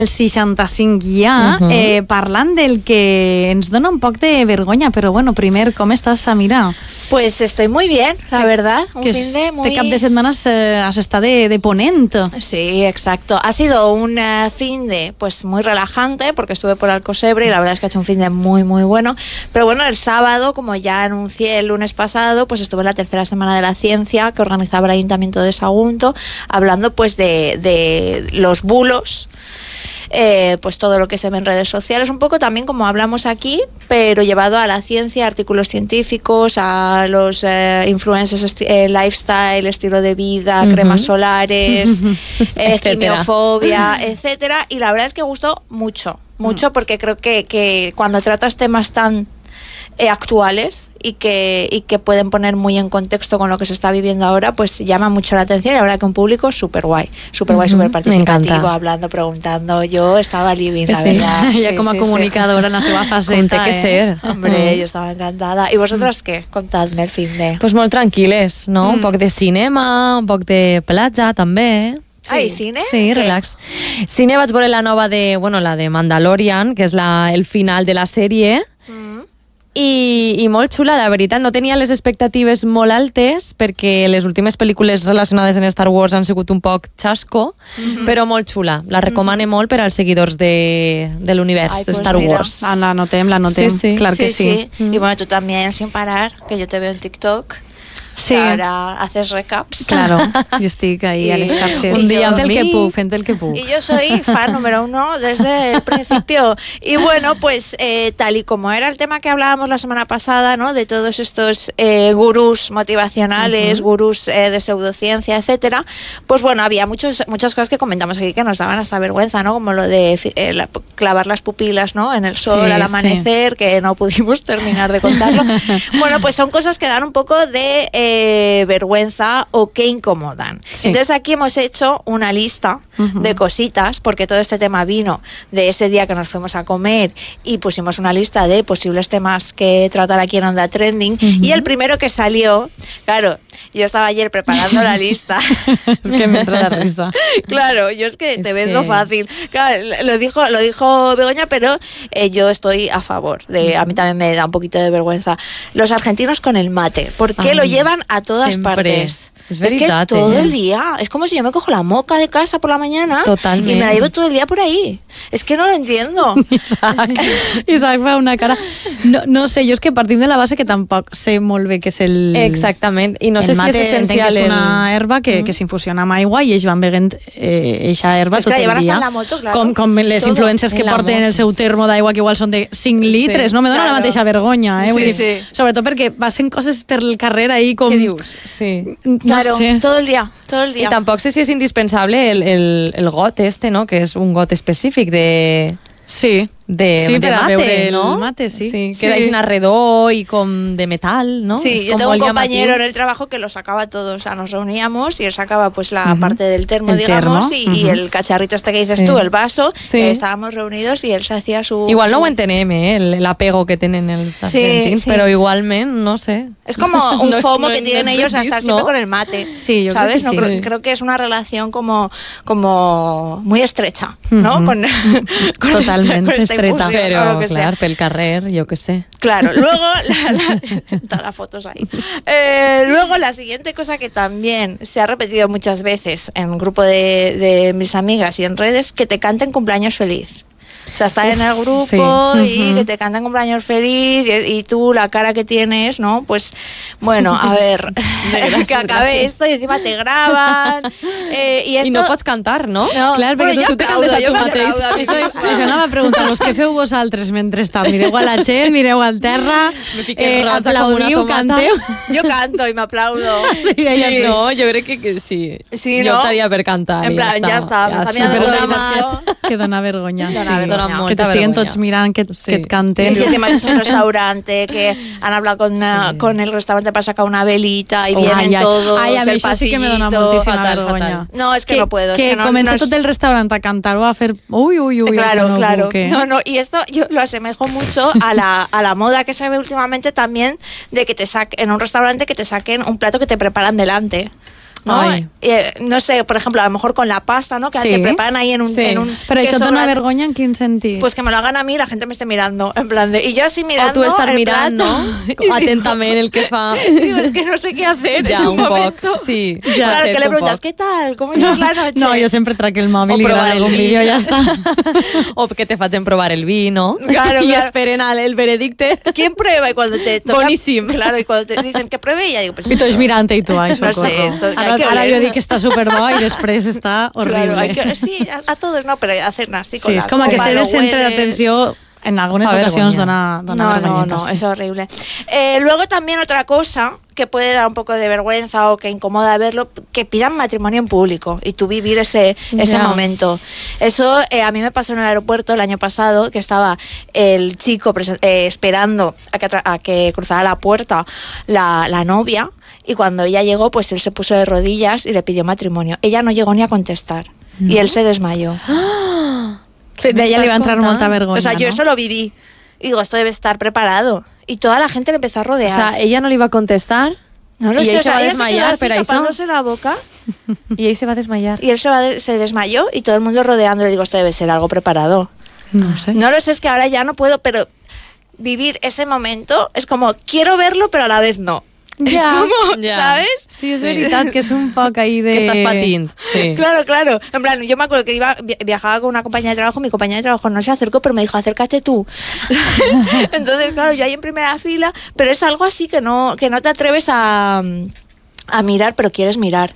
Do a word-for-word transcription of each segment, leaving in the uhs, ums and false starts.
El seixanta-cinc ja, uh-huh. eh, parlant del que ens dona un poc de vergonya, però bueno, primer, ¿cómo estás, Samira? Pues estoy muy bien, la verdad. Un fin de muy... Este cap de semanas eh, has estado de, de ponente. Sí, exacto. Ha sido un uh, fin de pues muy relajante porque estuve por Alcosebre y la verdad es que ha hecho un fin de muy, muy bueno. Pero bueno, el sábado, como ya anuncié el lunes pasado, pues estuve en la tercera semana de la ciencia que organizaba el Ayuntamiento de Sagunto, hablando pues de, de los bulos. Eh, pues todo lo que se ve en redes sociales, un poco también como hablamos aquí, pero llevado a la ciencia, artículos científicos, a los eh, influencers, esti- eh, lifestyle, estilo de vida, uh-huh. cremas solares, eh, quimiofobia, etcétera. Y la verdad es que gustó mucho, mucho, uh-huh. porque creo que, que cuando tratas temas tan Eh, actuales y que, y que pueden poner muy en contexto con lo que se está viviendo ahora, pues llama mucho la atención y la verdad que un público súper guay, súper guay, uh-huh. súper participativo, hablando, preguntando. Yo estaba living, la sí. verdad. Ella sí, como sí, comunicadora sí. En la seva faceta. Com té que eh? ser. Hombre, yo estaba encantada. ¿Y vosotras qué? Contadme el fin de... Pues molt tranquil·les, no? Mm. Un poc de cinema, un poc de platja, també. Sí. Ai, cine? Sí, ¿Qué? relax. Cine vaig veure la nova de, bueno, la de Mandalorian, que és la, el final de la sèrie, mm. I, i molt xula, la veritat. No tenia les expectatives molt altes perquè les últimes pel·lícules relacionades en Star Wars han sigut un poc xasco, mm-hmm. però molt xula. La recomane mm-hmm. molt per als seguidors de, de l'univers Ai, pues Star mira. Wars. Ah, la notem, la notem. Sí, sí. Clar sí, que sí. sí. Mm. Y bueno, tú también, sin parar, que yo te veo en TikTok. Sí. Ahora haces recaps. Claro, yo estoy ahí y, a les xarxes. Un día del que puc, fent el que puc. Y yo soy fan número uno desde el principio. Y bueno, pues eh, tal y como era el tema que hablábamos la semana pasada, ¿no? De todos estos eh, gurús motivacionales, uh-huh. gurús eh, de pseudociencia, etcétera. Pues bueno, había muchos, muchas cosas que comentamos aquí que nos daban hasta vergüenza, ¿no? Como lo de eh, la, clavar las pupilas, ¿no? En el sol sí, al amanecer, sí. que no pudimos terminar de contarlo. Bueno, pues son cosas que dan un poco de Eh, vergüenza o que incomodan. Sí. Entonces aquí hemos hecho una lista uh-huh. de cositas, porque todo este tema vino de ese día que nos fuimos a comer y pusimos una lista de posibles temas que tratar aquí en Onda Trending uh-huh. y el primero que salió, claro, yo estaba ayer preparando la lista. Es que me entra la risa. Claro, yo es que es te vendo que... fácil. Claro, lo dijo, lo dijo Begoña, pero eh, yo estoy a favor. De, a mí también me da un poquito de vergüenza. Los argentinos con el mate. ¿Por qué Ay, lo llevan a todas siempre. partes? Es, veritat, es que todo eh? el día, es como si yo me cojo la moca de casa por la mañana Totalment. y me la llevo todo el día por ahí. Es que no lo entiendo. Isaac, Isaac fa una cara... No, no sé, jo és que partim de la base que tampoc sé molt bé què és el... Exactament, i no sé si és essencial... És una herba que, mm. que s'infusiona amb aigua i ells van beguent eh, eixa herba pues tot que el dia. La moto, claro. com, com les Todo. influencers que porten moto. El seu termo d'aigua que igual són de cinc litres, sí. no? Me dona claro. la mateixa vergonya, eh? Vull sí, dir, sí. Sobretot perquè passen coses per el carrer ahí com... Què dius? Sí. No claro, sé. todo el día, todo el día. I tampoc sé si és indispensable el, el, el got este, no? Que és un got específic de... Sí. De, sí, de per mate, a beure ¿no? el mate, sí. Sí, sí. que dais en redó y con de metal, ¿no? Sí, es yo tengo un compañero llamativo. en el trabajo que lo sacaba todo, o sea, nos reuníamos y él sacaba pues la uh-huh. parte del termo, el digamos, termo. Y, Uh-huh. y el cacharrito este que dices sí. tú, el vaso, sí. eh, estábamos reunidos y él se hacía su... Igual su... no ho entenem, eh, el, el apego que tenen els argentins, sí, sí. però igualment, no sé. Es como un no, FOMO no, que no, tienen no ellos a estar siempre ¿no? con el mate. Sí, yo ¿sabes? creo que no, sí. creo, creo que es una relación como, como muy estrecha, ¿no? Uh-huh. Con, con Totalmente esta, con esta estreta. Però, que clar, pel carrer, jo què sé. Claro, luego la, la, todas las fotos ahí. Eh, luego la siguiente cosa que también se ha repetido muchas veces en un grupo de, de mis amigas y en redes, que te canten cumpleaños feliz. O sea, estar Uf, en el grupo sí. y uh-huh. que te canten cumpleaños feliz y, y tú la cara que tienes, ¿no? Pues, bueno, a ver, gracias, que acabe esto y encima te graban. Eh, y, esto... I no pots cantar, no? no Clar, perquè bueno, tu, tu te cantes a tu mateix. Això, això anava a preguntar-vos, què feu vosaltres mentre està? Mireu a la gent, mireu al terra, eh, aplaudiu, canteu... Jo canto i m'aplaudo. Sí, ella sí. No, jo crec que, que sí. sí. Jo no? estaria per cantar. En plan, ja està, ja m'està mirant mirant tota que dona vergonya. Dona sí. vergonya. Que t'estiguen tots mirant, que, sí. que et canten. Y si encima es un restaurante, que han hablado con, sí. uh, con el restaurante para sacar una velita y oh, vienen ay, ay. todos, ay, a el això pasillito. sí que me dona moltíssima fatal, vergonya. fatal. No, es que, que no puedo. Que, es que no, comença no es... tot el restaurant a cantar o a fer... Uy, uy, uy. Claro, no claro. Puc, no, no, y esto yo lo asemejo mucho a la, a la moda que se ve últimamente también de que te saquen en un restaurante que te saquen un plato que te preparan delante. ¿no? Ai. Eh, no sé, por ejemplo, a lo mejor con la pasta, ¿no? Que Sí. te preparan ahí en un... Sí. En un Però això queso et dona blan- vergonya en quin sentit? Pues que me lo hagan a mí y la gente me esté mirando, en plan de... Y yo así O mirando tú estás el mirando plato, y digo- atentament el que fa. Digo, es que no sé qué hacer Ja, en un un poc, momento. sí. Claro, Pot ser que le un preguntas, poc. ¿qué tal? ¿Cómo estás la noche? No, jo sempre trac el mòbil O i provar gravar el algun vi. vídeo i ja està. O que te facin provar el vi, no? Claro, I claro. esperen al el veredicte. ¿Quién prueba? Y cuando te toca... Boníssim. Claro, y cuando te dicen que pruebe, y ya digo, pues... I tots mirant-te i tu, ai, No socorro. sé, esto- hay Ara, que ara oler. jo dic que està superbo i després està horrible. Claro, hay que, sí, a, a todos no, pero hacer así con Sí, la és com que sopa, ser lo el centre hueles. d'atenció en algunes Fa ocasions vergonya. dona, dona No, no, vergonyeta, no, sí. es horrible. Eh, luego también otra cosa que puede dar un poco de vergüenza o que incomoda verlo, que pidan matrimonio en público y tú vivir ese, ese Ya. momento. Eso eh, a mí me pasó en el aeropuerto el año pasado, que estaba el chico presen- eh, esperando a que, atra- a que cruzara la puerta la, la novia, y cuando ella llegó, pues él se puso de rodillas y le pidió matrimonio. Ella no llegó ni a contestar y él se desmayó. Sí, de ella li va entrar contant? molta vergonya, O sea, yo no? eso lo viví. Y digo, esto debe estar preparado. Y toda la gente le empezó a O rodear. sea, ella no li va contestar no lo y sé, ell o se sea, va ella desmayar quedó así per això. tapándose la boca y ell se va desmayar. y él se, va de- se desmayó y todo el mundo rodeando. Le digo, esto debe ser algo preparado. No sé. No lo sé, es que ahora ya no puedo, pero vivir ese momento es como, quiero verlo, pero a la vez no. Es Ya, como, ya. ¿sabes? Sí, és veritat que és un poc ahí de... Que estàs patint. Sí. Claro, claro. En plan, yo me acuerdo que iba vi- viajaba con una compañía de trabajo, mi compañía de trabajo no se acercó, pero me dijo, acércate tú. ¿Sabes? Entonces, claro, yo ahí en primera fila, pero es algo así que no, que no te atreves a, a mirar, pero quieres mirar.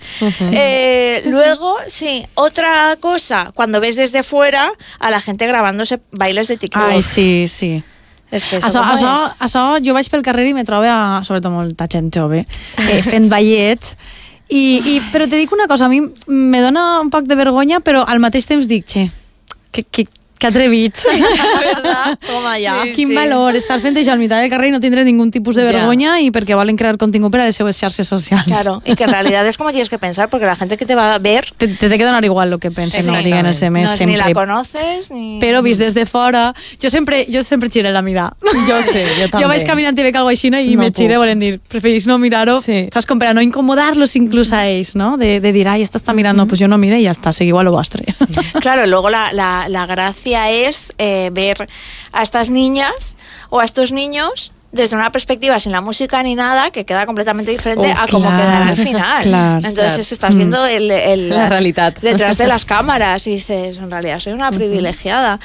Eh, luego, sí, otra cosa, cuando ves desde fuera a la gente grabándose bailes de TikTok. Ai, sí, sí. Es que eso, Això, ¿cómo això, es? això jo vaig pel carrer i me trobo, a, sobretot molta gent jove, eh, fent ballets, i, i, però te dic una cosa, a mi me dona un poc de vergonya, però al mateix temps dic, che, que, que, que atrevits. ¿Verdad? Toma ja. Sí, Quin sí. valor, estar fent això al mitjà del carrer i no tindre ningún tipus de Ja. vergonya i perquè volen crear contingut per a les seues xarxes socials. Claro, y que en realidad es como tienes que pensar, porque la gente que te va a ver Te, te té que donar igual el que pensen, no Exactament. diguen els demés, no, ni la sempre. conoces, ni... Però vist des de fora, jo sempre, jo sempre gire la mirada. Jo sé, jo també. Jo vaig caminant i veig alguna així i No me gire puc. volen dir, preferís no mirar-ho, Sí. saps, com per a no incomodar-los inclús a ells, no? De, de dir, ai, esta està mirant, pues jo no mire i ja està, seguiu a lo vostre. Claro, luego la, la, la gracia es eh, ver a estas niñas o a estos niños desde una perspectiva sin la música ni nada, que queda completamente diferente Uf, a cómo claro, quedará al final. claro, Entonces claro. estás Mm. viendo el, el- La realidad. detrás de las cámaras y dices, en realidad soy una privilegiada.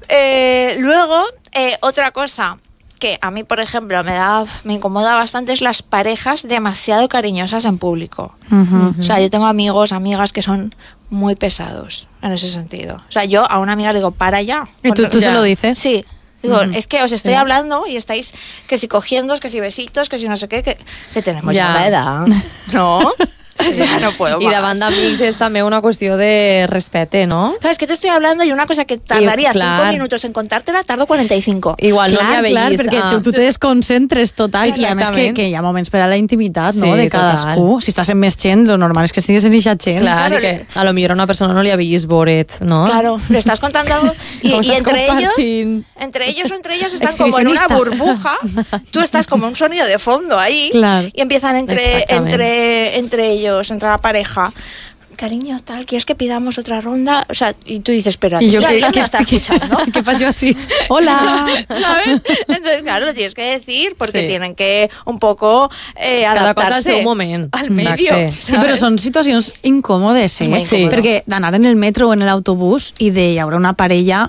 Eh, luego, eh, otra cosa que a mí, por ejemplo, me da, me incomoda bastante es las parejas demasiado cariñosas en público. Ujú. O sea, yo tengo amigos, amigas que son muy pesados en ese sentido. O sea, yo a una amiga le digo, para ya. ¿Y tú, tú Ya. se lo dices? Sí. Digo, Ujú. es que os estoy hablando y estáis que si cogiendo, que si besitos, que si no sé qué, que, que tenemos Ya. ya la edad. ¿No? Ya no puedo I más. davant d'amics és també una qüestió de respecte, no? ¿Sabes que te estoy hablando y una cosa que tardaría clar. cinco minutos en contártela, tardo cuarenta y cinco. Igual no Clar, n'hi clar, ha perquè ah. tu, tu te desconcentres total i a més que, Exactament. que hi ha moments per a la intimitat, no?, Sí, de cadascú. Si estàs en més gent, lo normal és que estigues en eixa gent. Clar, Claro, i que a lo millor a una persona no li ha vist voret, no? Claro, le estás contando algo y, Como y estás entre ellos, compartint. entre ellos o entre ellas están como en una Exhibicionista. burbuja. Tú estás como un sonido de fondo ahí Claro. y empiezan entre, Exactamente. entre, entre ellos, entre la pareja. Cariño, tal, ¿quieres que pidamos otra ronda? O sea, y tú dices, pero Y yo ya, que, ya que, me está que, escuchando. ¿qué pasa yo así? Hola. ¿Sabes? Entonces, claro, lo tienes que decir porque Sí. tienen que un poco eh, Cada adaptarse cosa al seu moment. al Exacte. medio. Sí, però són situacions incòmodes, eh? Muy Sí. incòmodo. Perquè d'anar en el metro o en l'autobús i de hi haurà una parella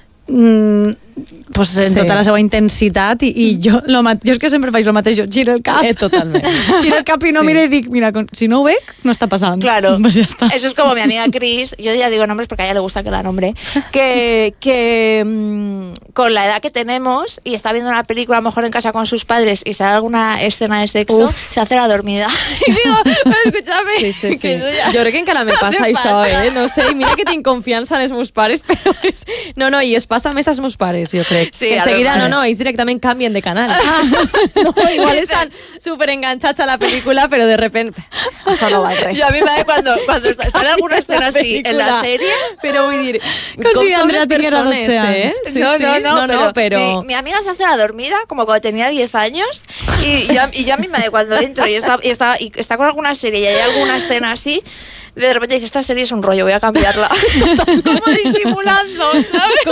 mm, pues en Sí. tota la seva intensitat i, i jo, lo, ma- jo és que sempre faig el mateix, jo giro el cap, Eh, totalment. giro el cap i no Sí. miro i dic, mira, con- si no ho veig, no està passant. Claro, Pues ja està. eso es como mi amiga Chris, yo ya digo nombres porque a ella le gusta que la nombre, que, que mmm, con la edad que tenemos y está viendo una película a lo mejor en casa con sus padres y sale alguna escena de sexo, Uf. se hace la dormida. Y digo, "Pero escúchame, Sí, sí, sí. que tú ya- Jo crec que encara me no passa hace això, falta". eh? No sé, i mira que tinc confiança en els meus pares, però és... No, no, i es passa més als meus pares. Boys, jo crec. Sí, que a enseguida, lo no, mejor. no, ells directament canvien de canal. Ah. No, igual estan súper enganchats a la pel·lícula, però de repente això no va res. Yo a mí me da cuando, cuando está- sale alguna escena así en la serie. Però vull dir, Com si són Andrea les tinguera persones, dotze eh? anys. Sí, no, sí, no, no, no, pero, però... Mi, mi amiga se hace la dormida como cuando tenía diez años y yo, y yo a mí me da cuando entro y está, y, está, y está con alguna serie y hay alguna escena así, de repente dice, esta serie es un rollo, voy a cambiarla. Como disimulando, ¿sabes?